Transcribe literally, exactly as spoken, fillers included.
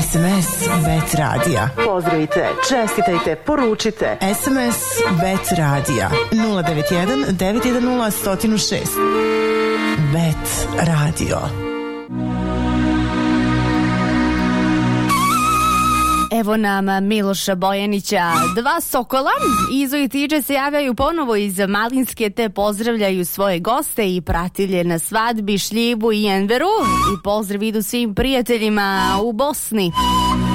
S M S Bet Radija. Pozdravite, čestitajte, poručite. S M S Bet Radija nula devet jedan devet jedan nula jedan zero šest. Bet Radio. Evo nam Miloša Bojanića. Dva sokola, Izo i Tiđe, se javljaju ponovo iz Malinske te pozdravljaju svoje goste i pratilje na svadbi, šljivu i Enveru. I pozdrav idu svim prijateljima u Bosni.